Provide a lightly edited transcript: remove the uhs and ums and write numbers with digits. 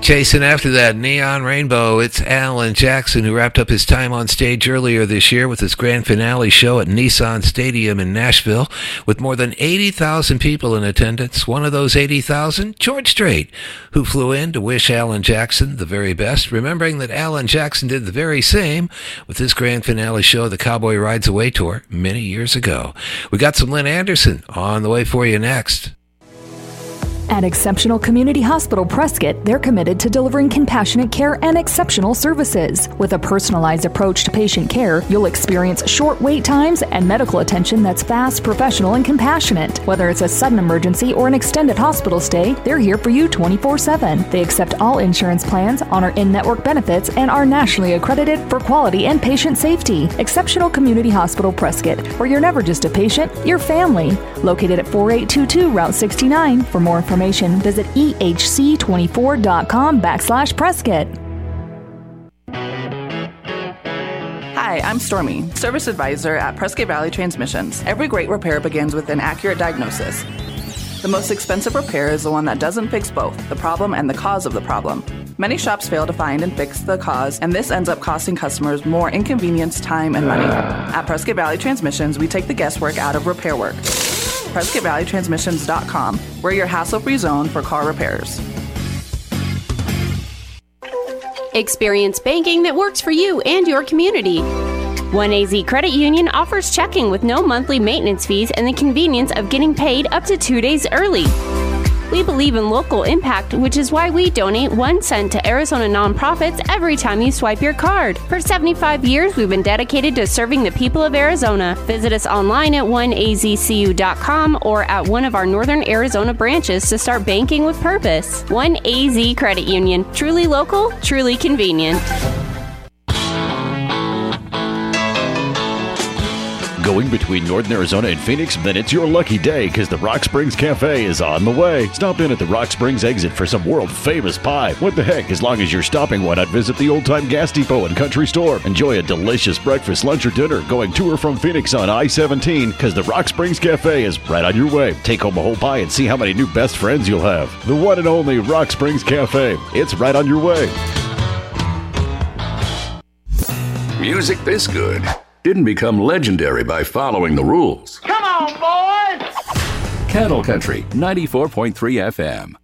Chasing after that neon rainbow, it's Alan Jackson, who wrapped up his time on stage earlier this year with his grand finale show at Nissan Stadium in Nashville, with more than 80,000 people in attendance. One of those 80,000, George Strait, who flew in to wish Alan Jackson the very best, remembering that Alan Jackson did the very same with his grand finale show, the Cowboy Rides Away Tour, many years ago. We got some Lynn Anderson on the way for you next. At Exceptional Community Hospital Prescott, they're committed to delivering compassionate care and exceptional services. With a personalized approach to patient care, you'll experience short wait times and medical attention that's fast, professional, and compassionate. Whether it's a sudden emergency or an extended hospital stay, they're here for you 24/7. They accept all insurance plans, honor in-network benefits, and are nationally accredited for quality and patient safety. Exceptional Community Hospital Prescott, where you're never just a patient, you're family. Located at 4822 Route 69. For more information, visit ehc24.com/Prescott. Hi, I'm Stormy, Service Advisor at Prescott Valley Transmissions. Every great repair begins with an accurate diagnosis. The most expensive repair is the one that doesn't fix both, the problem and the cause of the problem. Many shops fail to find and fix the cause, and this ends up costing customers more inconvenience, time, and money. At Prescott Valley Transmissions, we take the guesswork out of repair work. PrescottValleyTransmissions.com. We're your hassle-free zone for car repairs. Experience banking that works for you and your community. 1AZ Credit Union offers checking with no monthly maintenance fees and the convenience of getting paid up to 2 days early. We believe in local impact, which is why we donate 1 cent to Arizona nonprofits every time you swipe your card. For 75 years, we've been dedicated to serving the people of Arizona. Visit us online at 1azcu.com or at one of our Northern Arizona branches to start banking with purpose. 1AZ Credit Union. Truly local, truly convenient. Going between Northern Arizona and Phoenix? Then it's your lucky day, because the Rock Springs Cafe is on the way. Stop in at the Rock Springs exit for some world-famous pie. What the heck, as long as you're stopping, why not visit the old-time gas depot and country store? Enjoy a delicious breakfast, lunch, or dinner going to or from Phoenix on I-17, because the Rock Springs Cafe is right on your way. Take home a whole pie and see how many new best friends you'll have. The one and only Rock Springs Cafe. It's right on your way. Music this good didn't become legendary by following the rules. Come on, boys! Cattle Country 94.3 FM.